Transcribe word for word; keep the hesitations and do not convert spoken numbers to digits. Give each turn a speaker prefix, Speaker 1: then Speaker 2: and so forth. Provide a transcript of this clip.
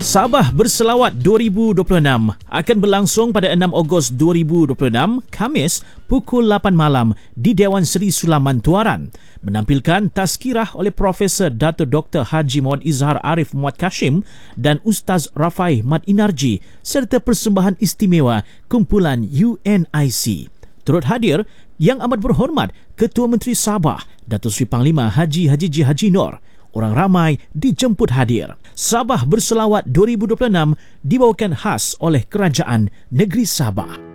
Speaker 1: Sabah Berselawat dua ribu dua puluh enam akan berlangsung pada enam Ogos dua ribu dua puluh enam, Khamis, pukul lapan malam di Dewan Seri Sulaman Tuaran, menampilkan tazkirah oleh Profesor Dato' Doktor Haji Muhammad Izhar Arif Muhammad Kashim dan Ustaz Rafai Mat Inarji serta persembahan istimewa kumpulan U N I C. Turut hadir Yang Amat Berhormat Ketua Menteri Sabah Datuk Seri Panglima Haji Haji J. Haji Nur. Orang ramai dijemput hadir. Sabah Berselawat dua ribu dua puluh enam dibawakan khas oleh Kerajaan Negeri Sabah.